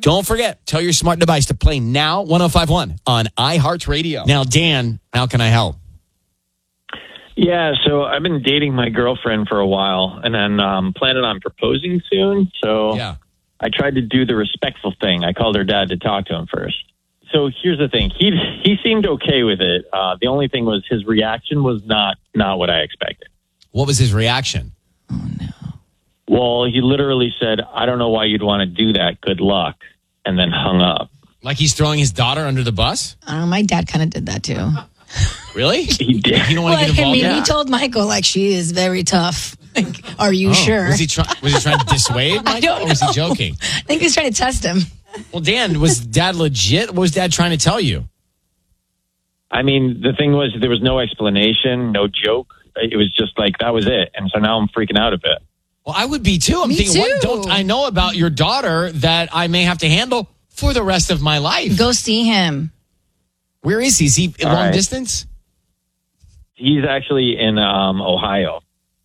Don't forget, tell your smart device to play Now 105.1 on iHeartRadio. Now, Dan, how can I help? Yeah, so I've been dating my girlfriend for a while, and then planning on proposing soon. So I tried to do the respectful thing. I called her dad to talk to him first. So here's the thing. He seemed okay with it. The only thing was his reaction was not what I expected. What was his reaction? Oh, no. Well, he literally said, I don't know why you'd want to do that. Good luck. And then hung up. Like he's throwing his daughter under the bus? My dad kind of did that too. Really? He did. You don't want to get involved? He told Michael, like, she is very tough. Like, are you sure? Was he trying to dissuade Michael? I don't know. Or was he joking? I think he was trying to test him. Well, Dan, was Dad legit? What was Dad trying to tell you? I mean, the thing was, there was no explanation, no joke. It was just like, that was it. And so now I'm freaking out a bit. Well, I would be too. I'm thinking, what don't I know about your daughter that I may have to handle for the rest of my life? Go see him. Where is he? Is he long distance? He's actually in Ohio.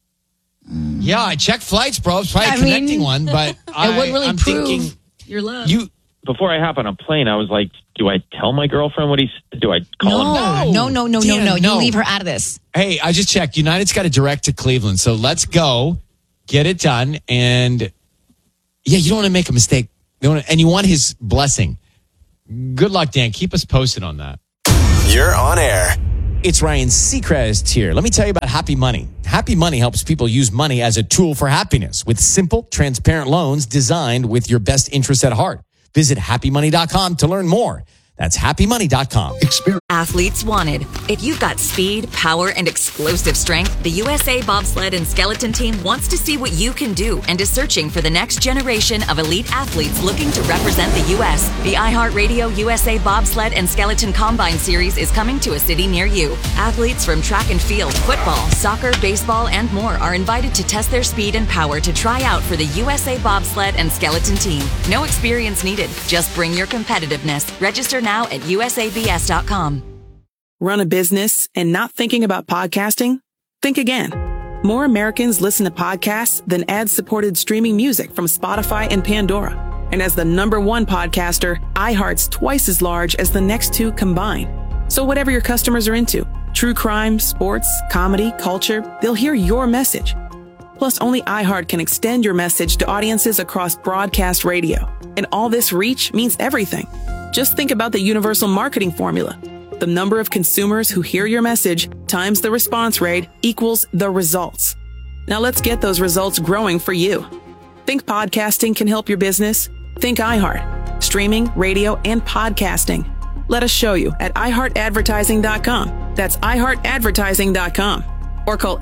Yeah, I checked flights, bro. It's probably a connecting one, but it would really I'm prove thinking your love. Before I hop on a plane, I was like, do I tell my girlfriend what do I call him? No. Dan, You leave her out of this. Hey, I just checked. United's got a direct to Cleveland, so let's go get it done. And yeah, you don't want to make a mistake. And you want his blessing. Good luck, Dan. Keep us posted on that. You're on air. It's Ryan Seacrest here. Let me tell you about Happy Money. Happy Money helps people use money as a tool for happiness with simple, transparent loans designed with your best interests at heart. Visit happymoney.com to learn more. That's happymoney.com. Athletes wanted. If you've got speed, power, and explosive strength, the USA Bobsled and Skeleton Team wants to see what you can do and is searching for the next generation of elite athletes looking to represent the U.S. The iHeartRadio USA Bobsled and Skeleton Combine Series is coming to a city near you. Athletes from track and field, football, soccer, baseball, and more are invited to test their speed and power to try out for the USA Bobsled and Skeleton Team. No experience needed. Just bring your competitiveness. Register now at usabs.com. Run a business and not thinking about podcasting? Think again. More Americans listen to podcasts than ad-supported streaming music from Spotify and Pandora. And as the #1 podcaster, iHeart's twice as large as the next two combined. So whatever your customers are into, true crime, sports, comedy, culture, they'll hear your message. Plus, only iHeart can extend your message to audiences across broadcast radio. And all this reach means everything. Just think about the universal marketing formula. The number of consumers who hear your message times the response rate equals the results. Now let's get those results growing for you. Think podcasting can help your business? Think iHeart. Streaming, radio, and podcasting. Let us show you at iHeartAdvertising.com. That's iHeartAdvertising.com. Or call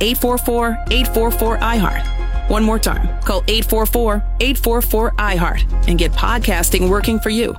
844-844-iHeart. One more time. Call 844-844-iHeart and get podcasting working for you.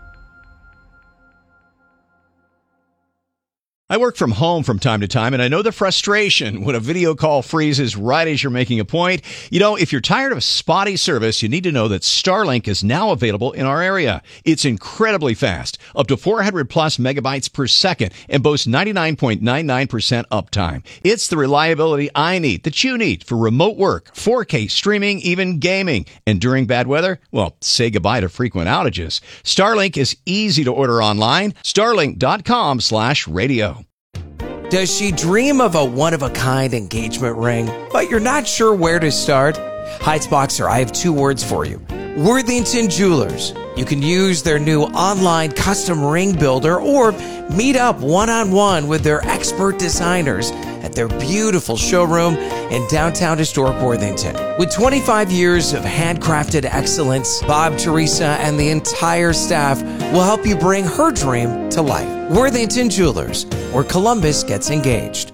I work from home from time to time, and I know the frustration when a video call freezes right as you're making a point. You know, if you're tired of spotty service, you need to know that Starlink is now available in our area. It's incredibly fast, up to 400 plus megabytes per second, and boasts 99.99% uptime. It's the reliability I need, that you need, for remote work, 4K streaming, even gaming. And during bad weather, well, say goodbye to frequent outages. Starlink is easy to order online. Starlink.com/radio. Does she dream of a one-of-a-kind engagement ring, but you're not sure where to start? Heights Boxer, I have two words for you. Worthington Jewelers. You can use their new online custom ring builder or meet up one-on-one with their expert designers at their beautiful showroom in downtown historic Worthington. With 25 years of handcrafted excellence, Bob, Teresa, and the entire staff will help you bring her dream to life. Worthington Jewelers, where Columbus gets engaged.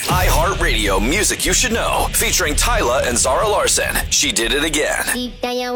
iHeartRadio Music You Should Know, featuring Tyla and Zara Larson. She Did It Again.